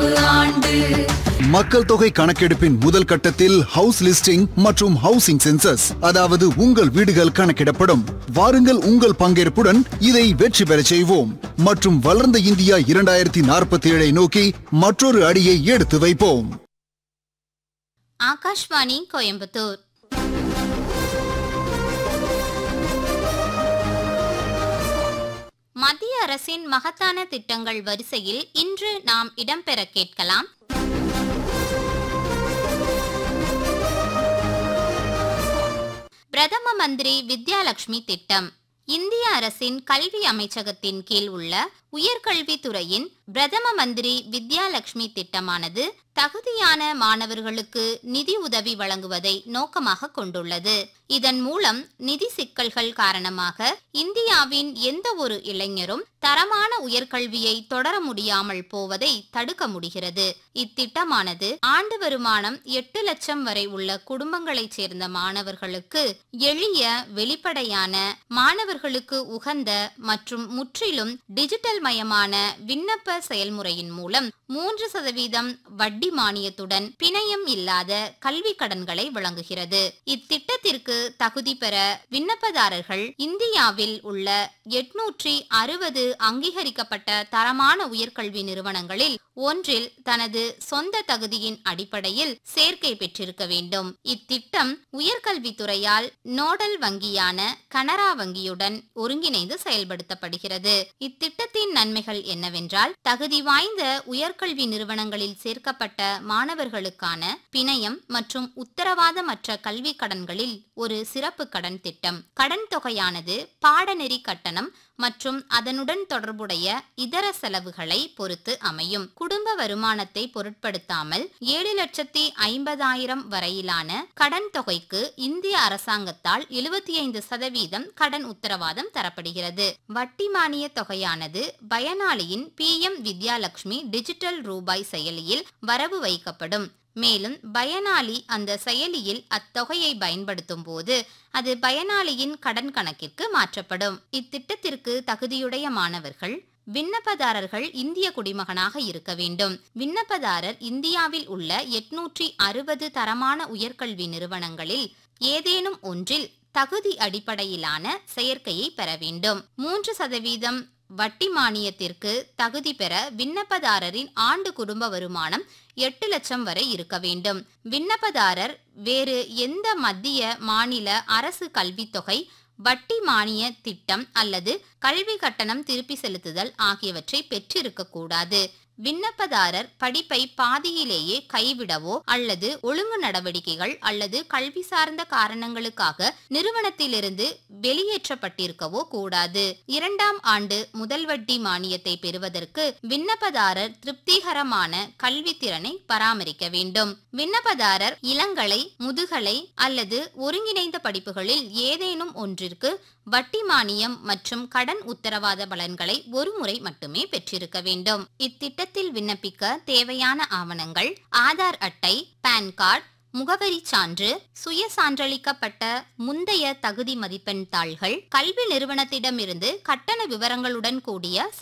கணக்கெடுப்பு ஆண்டு. மக்கள் தொகை கணக்கெடுப்பின் முதல் கட்டத்தில் ஹவுஸ் லிஸ்டிங் மற்றும் ஹவுசிங் சென்சஸ், அதாவது உங்கள் வீடுகள் கணக்கிடப்படும். வாருங்கள், உங்கள் பங்கேற்புடன் இதை வெற்றி பெற செய்வோம் மற்றும் வளர்ந்த இந்தியா 2047 நோக்கி மற்றொரு அடியை எடுத்து வைப்போம். ஆகாஷ்வாணி கோயம்புத்தூர். மத்திய அரசின் மகத்தான திட்டங்கள் வரிசையில் இன்று நாம் இடம்பெற கேட்கலாம். பிரதம மந்திரி வித்யாலட்சுமி திட்டம். இந்திய அரசின் கல்வி அமைச்சகத்தின் கீழ் உள்ள உயர்கல்வித்துறையின் பிரதம மந்திரி வித்யாலட்சுமி திட்டமானது தகுதியான மாணவர்களுக்கு நிதி உதவி வழங்குவதை நோக்கமாக கொண்டுள்ளது. இதன் மூலம் நிதி சிக்கல்கள் காரணமாக இந்தியாவின் எந்த ஒரு இளைஞரும் தரமான உயர்கல்வியை தொடர முடியாமல் போவதை தடுக்க முடிகிறது. இத்திட்டமானது ஆண்டு வருமானம் 8 லட்சம் வரை உள்ள குடும்பங்களைச் சேர்ந்த மாணவர்களுக்கு எளிய, வெளிப்படையான, மாணவர்களுக்கு உகந்த மற்றும் முற்றிலும் டிஜிட்டல் மயமான விண்ணப்ப செயல்முறையின் மூலம் 3% வட்டி மானியத்துடன் பிணையம் இல்லாத கல்வி கடன்களை வழங்குகிறது. இத்திட்டத்திற்கு தகுதி பெற விண்ணப்பதாரர்கள் இந்தியாவில் உள்ள 860 அங்கீகரிக்கப்பட்ட தரமான உயர்கல்வி நிறுவனங்களில் ஒன்றில் தனது சொந்த தகுதியின் அடிப்படையில் சேர்க்கை பெற்றிருக்க வேண்டும். இத்திட்டம் உயர்கல்வித்துறையால் நோடல் வங்கியான கனரா வங்கியுடன் ஒருங்கிணைந்து செயல்படுத்தப்படுகிறது. இத்திட்டத்தின் நன்மைகள் என்னவென்றால், தகுதி வாய்ந்த உயர்கல்வி நிறுவனங்களில் சேர்க்கப்பட்ட மாணவர்களுக்கான பிணையம் மற்றும் உத்தரவாதமற்ற கல்வி கடன்களில் ஒரு சிறப்பு கடன் திட்டம். கடன் தொகையானது பாடநெறி கட்டணம் மற்றும் அதனுடன் தொடர்புடைய இதர செலவுகளை பொறுத்து அமையும். குடும்ப வருமானத்தை பொருட்படுத்தாமல் 7,50,000 வரையிலான கடன் தொகைக்கு இந்திய அரசாங்கத்தால் 75% கடன் உத்தரவாதம் தரப்படுகிறது. வட்டி மானிய தொகையானது பயனாளியின் PM வித்யாலட்சுமி டிஜிட்டல் ரூபாய் செயலியில் வரவு வைக்கப்படும். மேலும் பயனாளி அந்த செயலியில் அத்தொகையை பயன்படுத்தும் போது அது பயனாளியின் கடன் கணக்கிற்கு மாற்றப்படும். இத்திட்டத்திற்கு தகுதியுடைய மாணவர்கள் விண்ணப்பதாரர்கள் இந்திய குடிமகனாக இருக்க வேண்டும். விண்ணப்பதாரர் இந்தியாவில் உள்ள 860 தரமான உயர்கல்வி நிறுவனங்களில் ஏதேனும் ஒன்றில் தகுதி அடிப்படையிலான செயற்கையை பெற வேண்டும். 3% வட்டி மானியத்திற்கு தகுதி பெற விண்ணப்பதாரரின் ஆண்டு குடும்ப வருமானம் 8 லட்சம் வரை இருக்க வேண்டும். விண்ணப்பதாரர் வேறு எந்த மத்திய, மாநில அரசு கல்வித்தொகை, வட்டி மானிய திட்டம் அல்லது கல்வி கட்டணம் திருப்பி செலுத்துதல் ஆகியவற்றை பெற்றிருக்க கூடாது. விண்ணப்பதாரர் படிப்பை பாதியிலேயே கைவிடவோ அல்லது ஒழுங்கு நடவடிக்கைகள் அல்லது கல்வி சார்ந்த காரணங்களுக்காக நிறுவனத்திலிருந்து வெளியேற்றப்பட்டிருக்கவோ கூடாது. 2ஆம் ஆண்டு முதல் வட்டி மானியத்தை பெறுவதற்கு விண்ணப்பதாரர் திருப்திகரமான கல்வி திறனை பராமரிக்க வேண்டும். விண்ணப்பதாரர் இளங்கலை, முதுகலை அல்லது ஒருங்கிணைந்த படிப்புகளில் ஏதேனும் ஒன்றிற்கு வட்டி மானியம் மற்றும் கடன் உத்தரவாத பலன்களை ஒருமுறை மட்டுமே பெற்றிருக்க வேண்டும். இத்திட்டத்தில் விண்ணப்பிக்க தேவையான ஆவணங்கள்: ஆதார் அட்டை, பான் கார்டு, முகவரி சான்று, சுய சான்றளிக்கப்பட்ட முந்தைய தகுதி மதிப்பெண் தாள்கள், கல்வி நிறுவனத்திடமிருந்து கட்டண விவரங்களுடன் கூடிய